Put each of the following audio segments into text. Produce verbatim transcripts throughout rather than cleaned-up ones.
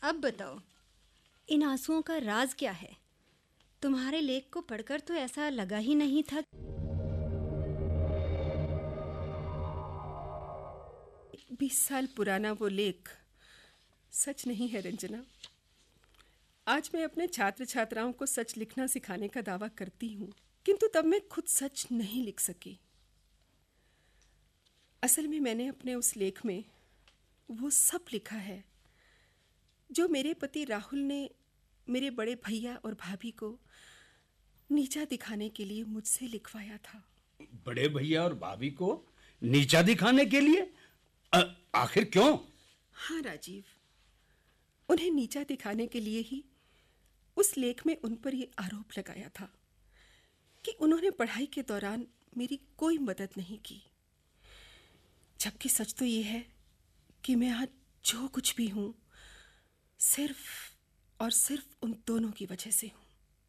अब बताओ, इन आंसुओं का राज क्या है? तुम्हारे लेख को पढ़कर तो ऐसा लगा ही नहीं था। बीस साल पुराना वो लेख सच नहीं है रंजना। आज मैं अपने छात्र छात्राओं को सच लिखना सिखाने का दावा करती हूँ, किंतु तब मैं खुद सच नहीं लिख सकी। असल में मैंने अपने उस लेख में वो सब लिखा है जो मेरे पति राहुल ने मेरे बड़े भैया और भाभी को नीचा दिखाने के लिए मुझसे लिखवाया था। बड़े भैया और भाभी को नीचा दिखाने के लिए? आ, आखिर क्यों? हाँ राजीव, उन्हें नीचा दिखाने के लिए ही उस लेख में उन पर यह आरोप लगाया था कि उन्होंने पढ़ाई के दौरान मेरी कोई मदद नहीं की, जबकि सच तो ये है कि मैं आज जो कुछ भी हूं सिर्फ और सिर्फ उन दोनों की वजह से हूं।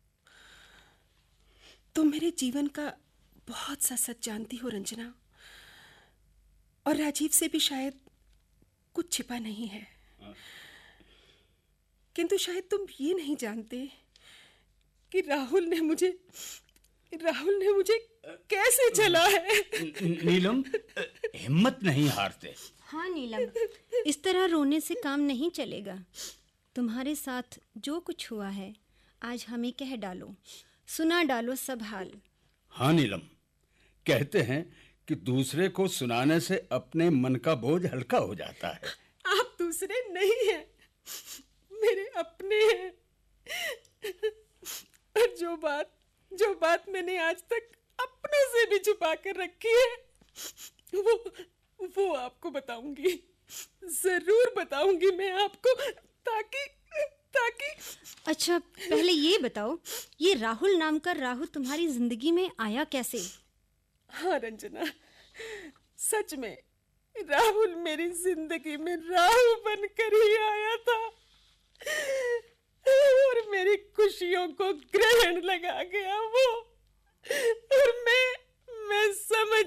तुम मेरे जीवन का बहुत सा सच जानती हो रंजना, और राजीव से भी शायद कुछ छिपा नहीं है, किंतु शायद तुम ये नहीं जानते कि राहुल ने मुझे राहुल ने मुझे कैसे चला है। नीलम, हिम्मत नहीं हारते। हाँ नीलम, इस तरह रोने से काम नहीं चलेगा। तुम्हारे साथ जो कुछ हुआ है आज हमें कह डालो, सुना डालो सब हाल। हाँ नीलम, कहते हैं कि दूसरे को सुनाने से अपने मन का बोझ हल्का हो जाता है। आप दूसरे नहीं हैं, मेरे अपने हैं। और जो बात जो बात मैंने आज तक अपनों से भी छुपा कर रखी है वो वो आपको बताऊंगी, जरूर बताऊंगी मैं आपको, ताकि ताकि अच्छा, पहले ये बताओ, ये राहुल नाम का राहु तुम्हारी जिंदगी में आया कैसे? हाँ रंजना, सच में राहुल मेरी जिंदगी में राहु बनकर ही आया था और मेरी खुशियों को ग्रहण लगा गया वो, और मैं मैं समझ